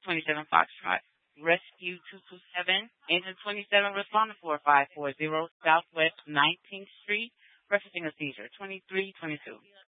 27 Foxtrot. Rescue 227, Engine 27, responding for 540 Southwest 19th Street, referencing a seizure, 2322.